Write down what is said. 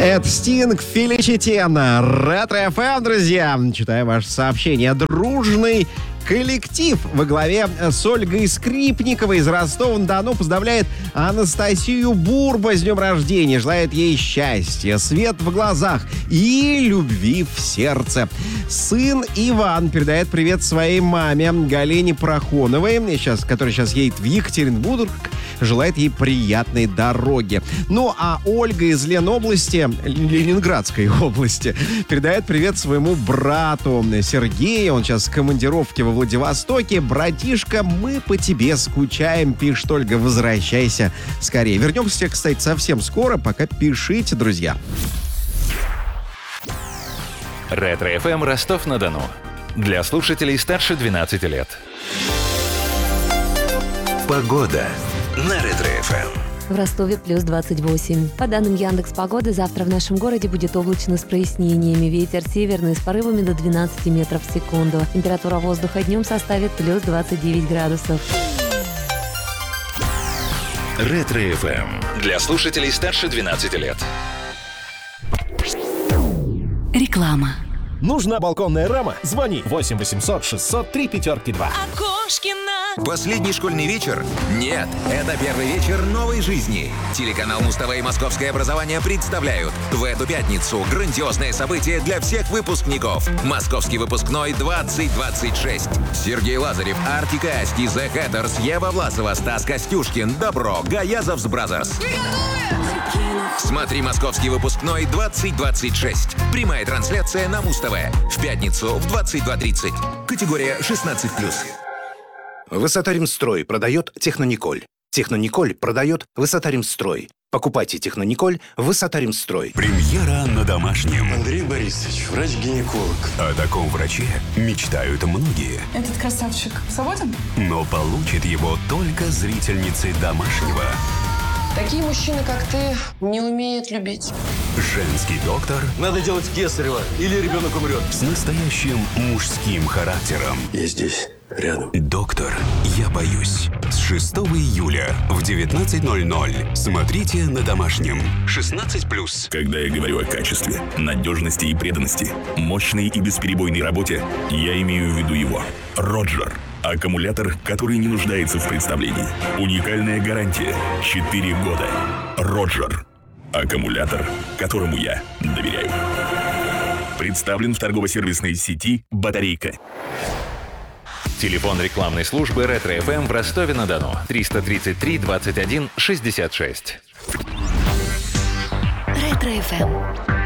Это Стинг, Феличитена, Ретро ФМ, друзья. Читаю ваше сообщение. Дружный коллектив во главе с Ольгой Скрипниковой из Ростова-на-Дону поздравляет Анастасию Бурба с днем рождения. Желает ей счастья, свет в глазах и любви в сердце. Сын Иван передает привет своей маме Галине Прохоновой, которая сейчас едет в Екатеринбург. Желает ей приятной дороги. Ну, а Ольга из Ленобласти, Ленинградской области, передает привет своему брату Сергею. Он сейчас в командировке во Владивостоке. Братишка, мы по тебе скучаем, пишет Ольга. Возвращайся скорее. Вернемся, кстати, совсем скоро. Пока пишите, друзья. Ретро-ФМ Ростов-на-Дону. Для слушателей старше 12 лет. Погода на Ретро-ФМ. В Ростове плюс 28. По данным Яндекс.Погоды, завтра в нашем городе будет облачно с прояснениями. Ветер северный с порывами до 12 метров в секунду. Температура воздуха днем составит плюс 29 градусов. Ретро-ФМ. Для слушателей старше 12 лет. Реклама. Нужна балконная рама? Звони 8 800 603 502. Окошкина. Последний школьный вечер? Нет, это первый вечер новой жизни. Телеканал Муз-ТВ и Московское образование представляют в эту пятницу грандиозное событие для всех выпускников. Московский выпускной 2026. Сергей Лазарев, Артик и Асти, The Hatters, Ева Власова, Стас Костюшкин, Добро, Гаязовс Бразерс. Смотри «Московский выпускной 2026». Прямая трансляция на Муз-ТВ. В пятницу в 22:30. Категория 16+. Высота-Ремстрой продает Технониколь. Технониколь продает Высота-Ремстрой. Покупайте Технониколь Высота-Ремстрой. Премьера на домашнем. Андрей Борисович, врач-гинеколог. О таком враче мечтают многие. Этот красавчик свободен? Но получит его только зрительницы домашнего. Такие мужчины, как ты, не умеют любить. Женский доктор. Надо делать кесарево, или ребенок умрет. С настоящим мужским характером. Я здесь, рядом. Доктор, я боюсь. С 6 июля в 19:00. Смотрите на домашнем. 16+. Когда я говорю о качестве, надежности и преданности, мощной и бесперебойной работе, я имею в виду его. Роджер. Аккумулятор, который не нуждается в представлении. Уникальная гарантия. 4 года. Роджер. Аккумулятор, которому я доверяю. Представлен в торгово-сервисной сети «Батарейка». Телефон рекламной службы Ретро-ФМ в Ростове-на-Дону. 333 21 66. Ретро-ФМ.